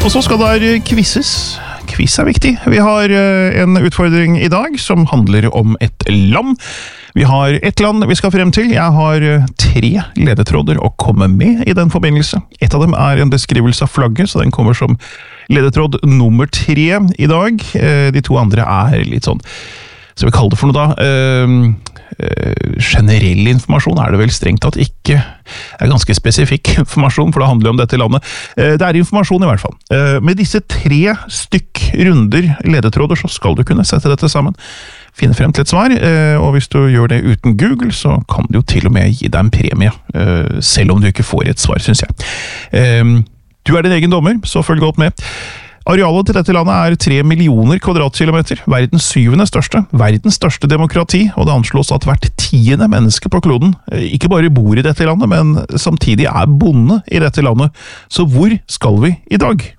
Og så skal det quizzes. Quiz viktig. Vi har en utfordring i dag som handler om et land. Vi har et land vi skal frem til. Jeg har 3 ledetråder å komme med i den forbindelse. Et av dem er en beskrivelse av flagget, så den kommer som ledetråd nummer 3 i dag. De 2 andre er litt sånn, så vi kaller det for noe da, generell informasjon er det vel strengt tatt ikke. Det er ganske spesifikk informasjon, for det handler om dette landet. Det er informasjon i hvert fall. Med disse 3 stykk runder ledetråder, så skal du kunne sette dette sammen. Finne frem til et svar, og hvis du gjør det uten Google, så kan det jo til og med gi deg en premie, selv om du ikke får et svar, synes jeg. Du er din egen dommer, så følg godt med. Arealet til dette landet er 3 millioner kvadratkilometer, verdens 7. største, verdens største demokrati, og det anslås at hvert 10. menneske på kloden ikke bare bor i dette landet, men samtidig er bonde i dette landet. Så hvor skal vi i dag?